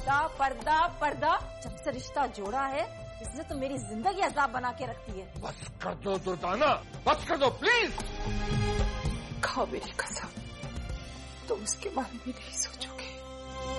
पर्दा पर्दा पर्दा। जब से रिश्ता जोड़ा है इसने तो मेरी जिंदगी अजाब बना के रखती है। बस कर दो दुर्दाना, बस कर दो प्लीज। खाओ मेरी कसम, तुम उसके बारे में नहीं सोचोगे।